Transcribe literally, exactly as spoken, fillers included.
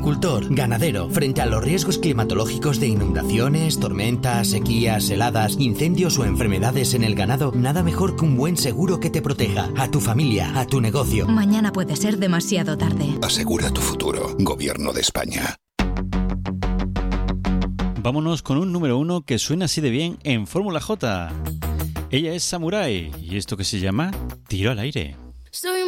agricultor, ganadero, frente a los riesgos climatológicos de inundaciones, tormentas, sequías, heladas, incendios o enfermedades en el ganado, nada mejor que un buen seguro que te proteja a tu familia, a tu negocio. Mañana puede ser demasiado tarde. Asegura tu futuro. Gobierno de España. Vámonos con un número uno que suena así de bien en Fórmula J. Ella es Samurai y esto que se llama Tiro al aire. Soy